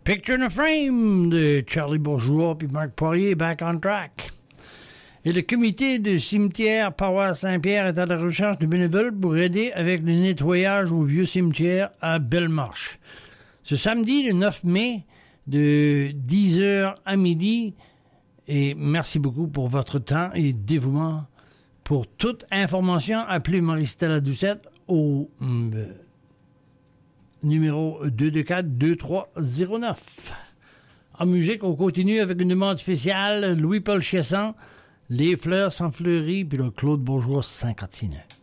Picture in a Frame de Charlie Bourgeois puis Marc Poirier, Back on Track. Et le comité de cimetière Paroisse Saint-Pierre est à la recherche de bénévoles pour aider avec le nettoyage au vieux cimetière à Bellemarche. Ce samedi, le 9 mai, de 10h à midi. Et merci beaucoup pour votre temps et dévouement. Pour toute information, appelez Marie-Stella Doucette au numéro 224-2309. En musique, on continue avec une demande spéciale. Louis-Paul Chesson, Les fleurs sont fleuries, puis le Claude Bourgeois 51.